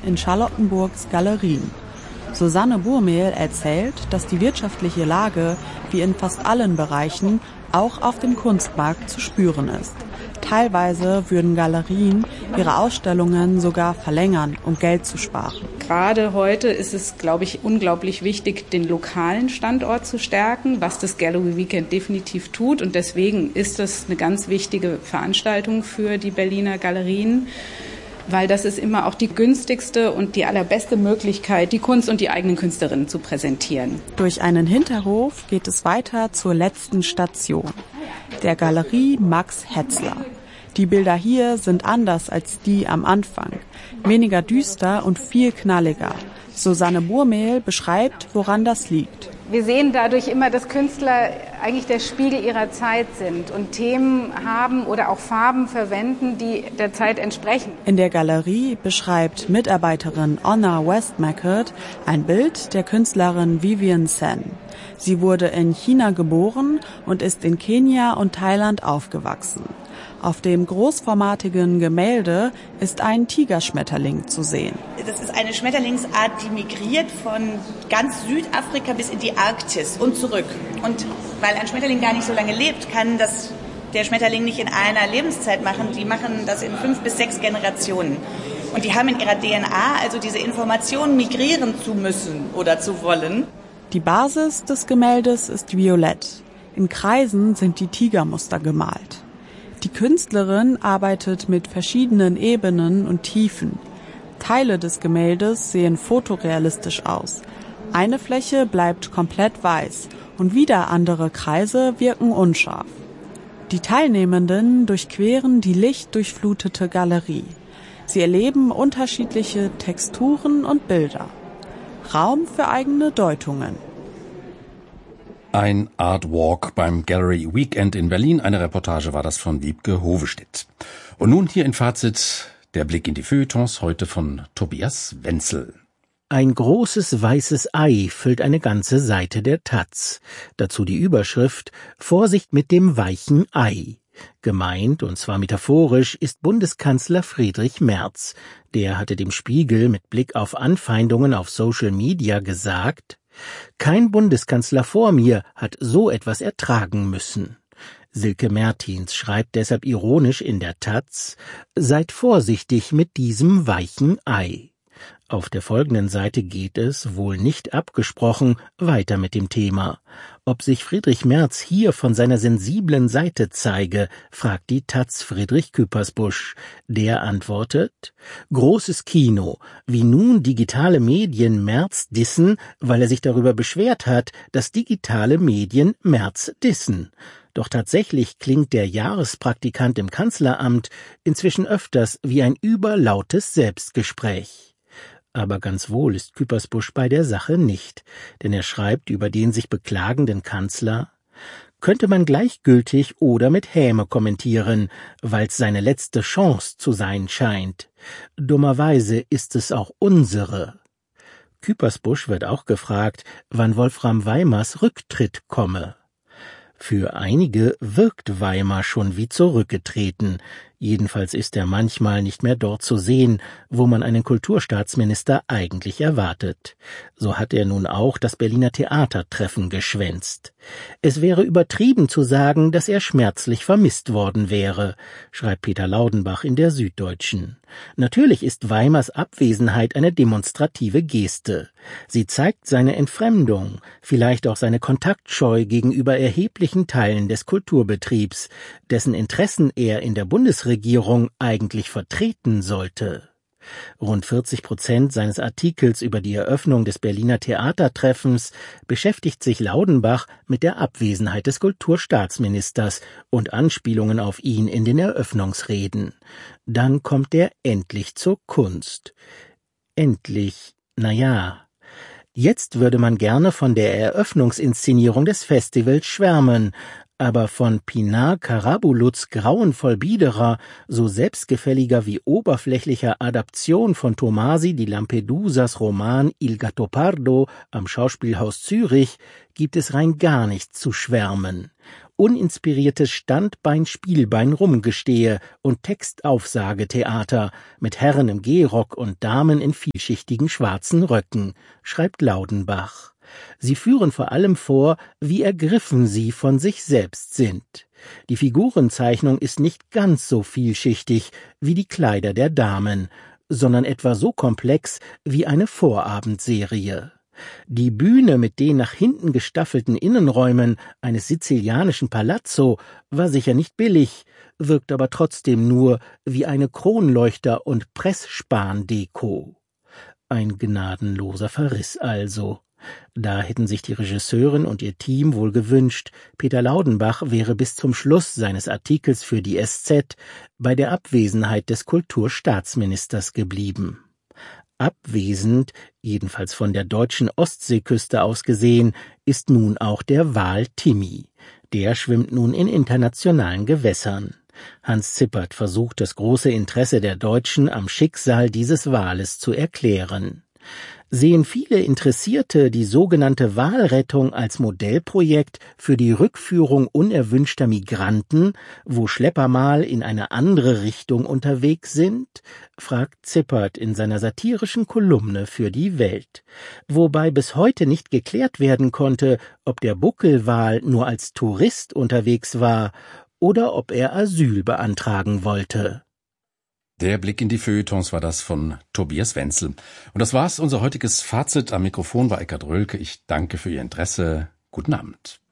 in Charlottenburgs Galerien. Susanne Burmehl erzählt, dass die wirtschaftliche Lage, wie in fast allen Bereichen, auch auf dem Kunstmarkt zu spüren ist. Teilweise würden Galerien ihre Ausstellungen sogar verlängern, um Geld zu sparen. Gerade heute ist es, glaube ich, unglaublich wichtig, den lokalen Standort zu stärken, was das Gallery Weekend definitiv tut. Und deswegen ist das eine ganz wichtige Veranstaltung für die Berliner Galerien, weil das ist immer auch die günstigste und die allerbeste Möglichkeit, die Kunst und die eigenen Künstlerinnen zu präsentieren. Durch einen Hinterhof geht es weiter zur letzten Station, der Galerie Max Hetzler. Die Bilder hier sind anders als die am Anfang, weniger düster und viel knalliger. Susanne Burmehl beschreibt, woran das liegt. Wir sehen dadurch immer, dass Künstler eigentlich der Spiegel ihrer Zeit sind und Themen haben oder auch Farben verwenden, die der Zeit entsprechen. In der Galerie beschreibt Mitarbeiterin Onna Westmackert ein Bild der Künstlerin Vivienne Sen. Sie wurde in China geboren und ist in Kenia und Thailand aufgewachsen. Auf dem großformatigen Gemälde ist ein Tigerschmetterling zu sehen. Das ist eine Schmetterlingsart, die migriert von ganz Südafrika bis in die Arktis und zurück. Und weil ein Schmetterling gar nicht so lange lebt, kann das der Schmetterling nicht in einer Lebenszeit machen. Die machen das in 5 bis 6 Generationen. Und die haben in ihrer DNA also diese Information, migrieren zu müssen oder zu wollen. Die Basis des Gemäldes ist violett. In Kreisen sind die Tigermuster gemalt. Die Künstlerin arbeitet mit verschiedenen Ebenen und Tiefen. Teile des Gemäldes sehen fotorealistisch aus. Eine Fläche bleibt komplett weiß und wieder andere Kreise wirken unscharf. Die Teilnehmenden durchqueren die lichtdurchflutete Galerie. Sie erleben unterschiedliche Texturen und Bilder. Raum für eigene Deutungen. Ein Art Walk beim Gallery Weekend in Berlin. Eine Reportage war das von Wiebke Hovestedt. Und nun hier in Fazit der Blick in die Feuilletons, heute von Tobias Wenzel. Ein großes weißes Ei füllt eine ganze Seite der Taz. Dazu die Überschrift »Vorsicht mit dem weichen Ei«. Gemeint, und zwar metaphorisch, ist Bundeskanzler Friedrich Merz. Der hatte dem Spiegel mit Blick auf Anfeindungen auf Social Media gesagt: »Kein Bundeskanzler vor mir hat so etwas ertragen müssen.« Silke Mertins schreibt deshalb ironisch in der Taz: »Seid vorsichtig mit diesem weichen Ei.« Auf der folgenden Seite geht es, wohl nicht abgesprochen, weiter mit dem Thema. Ob sich Friedrich Merz hier von seiner sensiblen Seite zeige, fragt die Taz Friedrich Küppersbusch. Der antwortet: »Großes Kino, wie nun digitale Medien Merz dissen, weil er sich darüber beschwert hat, dass digitale Medien Merz dissen.« Doch tatsächlich klingt der Jahrespraktikant im Kanzleramt inzwischen öfters wie ein überlautes Selbstgespräch. Aber ganz wohl ist Küppersbusch bei der Sache nicht, denn er schreibt über den sich beklagenden Kanzler: »Könnte man gleichgültig oder mit Häme kommentieren, weil's seine letzte Chance zu sein scheint. Dummerweise ist es auch unsere.« Küppersbusch wird auch gefragt, wann Wolfram Weimars Rücktritt komme. Für einige wirkt Weimar schon wie zurückgetreten. Jedenfalls ist er manchmal nicht mehr dort zu sehen, wo man einen Kulturstaatsminister eigentlich erwartet. So hat er nun auch das Berliner Theatertreffen geschwänzt. Es wäre übertrieben zu sagen, dass er schmerzlich vermisst worden wäre, schreibt Peter Laudenbach in der Süddeutschen. Natürlich ist Weimars Abwesenheit eine demonstrative Geste. Sie zeigt seine Entfremdung, vielleicht auch seine Kontaktscheu gegenüber erheblichen Teilen des Kulturbetriebs, dessen Interessen er in der Bundesregierung eigentlich vertreten sollte. Rund 40% seines Artikels über die Eröffnung des Berliner Theatertreffens beschäftigt sich Laudenbach mit der Abwesenheit des Kulturstaatsministers und Anspielungen auf ihn in den Eröffnungsreden. Dann kommt er endlich zur Kunst. Endlich, naja. Jetzt würde man gerne von der Eröffnungsinszenierung des Festivals schwärmen, aber von Pinar Karabuluts grauenvoll biederer, so selbstgefälliger wie oberflächlicher Adaption von Tomasi di Lampedusas Roman Il Gattopardo am Schauspielhaus Zürich gibt es rein gar nichts zu schwärmen. uninspiriertes Standbein-Spielbein-Rumgestehe und Textaufsagetheater mit Herren im Gehrock und Damen in vielschichtigen schwarzen Röcken, schreibt Laudenbach. Sie führen vor allem vor, wie ergriffen sie von sich selbst sind. Die Figurenzeichnung ist nicht ganz so vielschichtig wie die Kleider der Damen, sondern etwa so komplex wie eine Vorabendserie. Die Bühne mit den nach hinten gestaffelten Innenräumen eines sizilianischen Palazzo war sicher nicht billig, wirkt aber trotzdem nur wie eine Kronleuchter- und Pressspan-Deko. Ein gnadenloser Verriss also. Da hätten sich die Regisseurin und ihr Team wohl gewünscht, Peter Laudenbach wäre bis zum Schluss seines Artikels für die SZ bei der Abwesenheit des Kulturstaatsministers geblieben. Abwesend, jedenfalls von der deutschen Ostseeküste aus gesehen, ist nun auch der Wal Timmy. Der schwimmt nun in internationalen Gewässern. Hans Zippert versucht, das große Interesse der Deutschen am Schicksal dieses Wales zu erklären. Sehen viele Interessierte die sogenannte Walrettung als Modellprojekt für die Rückführung unerwünschter Migranten, wo Schlepper mal in eine andere Richtung unterwegs sind? Fragt Zippert in seiner satirischen Kolumne für die Welt. Wobei bis heute nicht geklärt werden konnte, ob der Buckelwal nur als Tourist unterwegs war oder ob er Asyl beantragen wollte. Der Blick in die Feuilletons war das von Tobias Wenzel. Und das war's, unser heutiges Fazit. Am Mikrofon war Eckhard Rölke. Ich danke für Ihr Interesse. Guten Abend.